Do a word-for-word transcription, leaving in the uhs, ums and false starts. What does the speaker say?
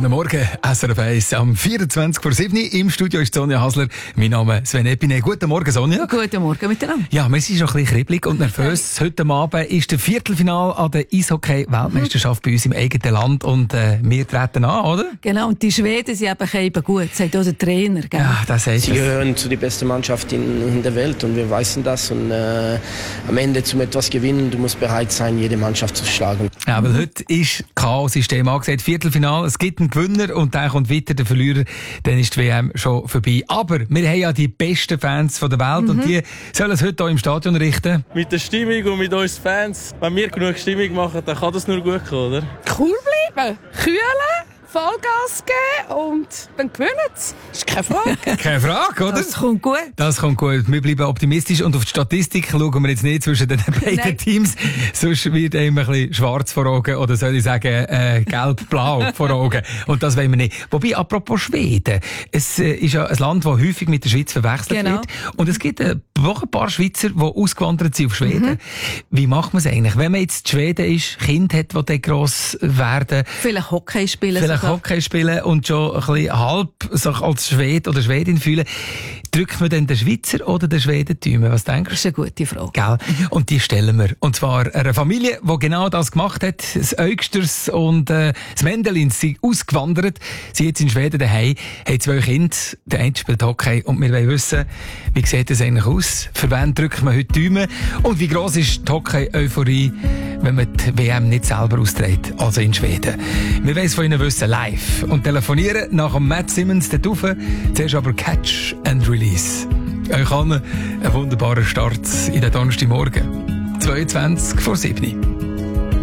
Guten Morgen, S R F eins am vierundzwanzig vor sieben. Im Studio ist Sonja Hasler. Mein Name ist Sven Epine. Guten Morgen, Sonja. Guten Morgen miteinander. Ja, wir sind schon ein bisschen kribbelig und nervös. Heute Abend ist der Viertelfinale an der Eishockey-Weltmeisterschaft mhm. bei uns im eigenen Land und äh, wir treten an, oder? Genau, und die Schweden sind eben eben gut, sagt auch der Trainer. Gell? Ja, das heißt Sie gehören zu der besten Mannschaft in, in der Welt und wir wissen das. Und äh, am Ende zum etwas gewinnen, du musst bereit sein, jede Mannschaft zu schlagen. Ja, aber heute ist Chaos-System angesagt. Viertelfinale, es gibt einen Gewinner und dann kommt weiter der Verlierer. Dann ist die W M schon vorbei. Aber wir haben ja die besten Fans der Welt mhm. und die sollen es heute hier im Stadion richten. Mit der Stimmung und mit uns Fans. Wenn wir genug Stimmung machen, dann kann das nur gut kommen, oder? Cool bleiben, kühlen, Vollgas geben und dann gewinnen sie. Das ist keine Frage. Keine Frage, oder? Das kommt gut. Das kommt gut. Wir bleiben optimistisch und auf die Statistik schauen wir jetzt nicht zwischen den beiden Nein. Teams. Sonst wird einem ein bisschen schwarz vor Augen oder soll ich sagen äh, gelb-blau vor Augen. Und das wollen wir nicht. Wobei, apropos Schweden. Es äh, ist ja ein Land, das häufig mit der Schweiz verwechselt genau. wird. Und es gibt äh, auch ein paar Schweizer, die ausgewandert sind auf Schweden. Mhm. Wie macht man es eigentlich? Wenn man jetzt in Schweden ist, Kind hat, die dann gross werden. Vielleicht Hockey spielen. Vielleicht Hockey spielen und schon ein bisschen halb sich als Schwede oder Schwedin fühlen. Drückt man denn den Schweizer oder den Schwedentümer? Was denkst du? Das ist eine gute Frage. Gell? Und die stellen wir. Und zwar einer Familie, die genau das gemacht hat. Das Eugsters und äh, das Mendelins sind ausgewandert. Sie jetzt in Schweden daheim, haben zwei Kinder. Der eine spielt Hockey und wir wollen wissen, wie sieht das eigentlich aus? Für wen drückt man heute die Daumen? Und wie gross ist die Hockey-Euphorie, wenn man die W M nicht selber austrägt, also in Schweden? Wir wollen es von Ihnen wissen, live. Und telefonieren nach dem Matt Simmons dort rauf. Zuerst aber Catch and Release. Euch allen einen wunderbaren Start in den Donnerstagmorgen. zweiundzwanzig vor sieben.